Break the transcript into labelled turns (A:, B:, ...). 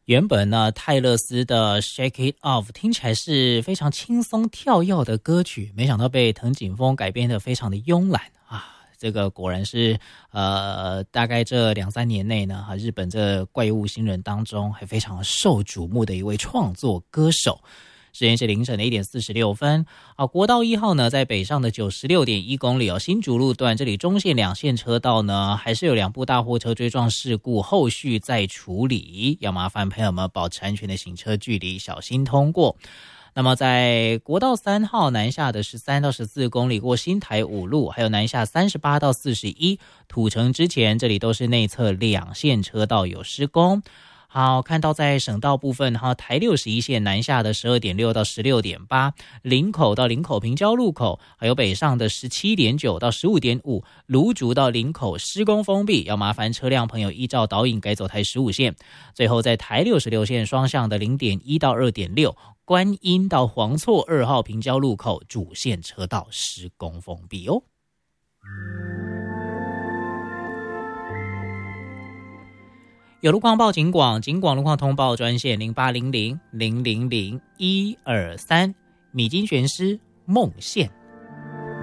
A: 原本呢，泰勒斯的 Shake It Off 听起来是非常轻松跳跃的歌曲，没想到被藤井风改编得非常的慵懒啊。这个果然是大概这2-3年内呢，日本这怪物新人当中还非常受瞩目的一位创作歌手。时间是凌晨的1点46分。国道1号呢，在北上的96.1公里新竹路段，这里中线2线车道呢，还是有2部大货车追撞事故，后续再处理，要麻烦朋友们保持安全的行车距离，小心通过。那么在国道3号南下的13到14公里过新台5路，还有南下38到41土城之前，这里都是内侧2线车道有施工。好，看到在省道部分，台61线南下的12.6到16.8，林口到林口平交路口，还有北上的17.9到15.5，芦竹到林口施工封闭，要麻烦车辆朋友依照导引改走台15线。最后在台66线双向的0.1到2.6，观音到黄厝2号平交路口主线车道施工封闭哦。有路况报警广路况通报专线0800000123，米津玄师梦线。